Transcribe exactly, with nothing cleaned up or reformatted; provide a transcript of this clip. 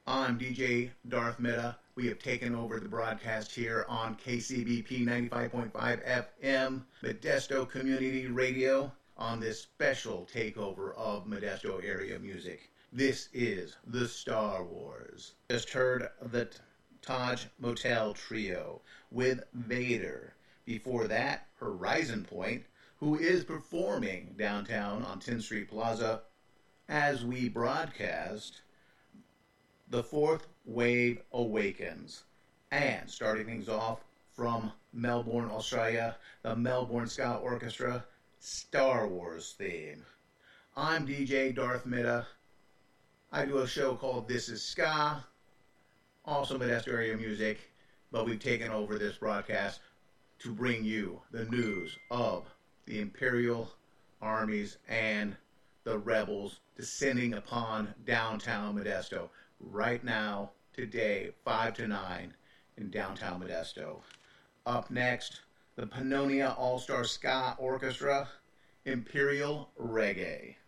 I'm D J Darth Meta. We have taken over the broadcast here on K C B P ninety-five point five F M, Modesto Community Radio, on this special takeover of Modesto area music. This is the Star Wars. Just heard the Taj Motel Trio with Vader. Before that, Horizon Point, who is performing downtown on tenth Street Plaza as we broadcast The Fourth Wave Awakens. And starting things off from Melbourne, Australia, the Melbourne Ska Orchestra Star Wars theme. I'm D J Darth Meta. I do a show called This is Ska, also Modesto area music, but we've taken over this broadcast to bring you the news of the Imperial armies and the rebels descending upon downtown Modesto right now, today, five to nine in downtown Modesto. Up next, the Pannonia All-Star Ska Orchestra, Imperial Reggae.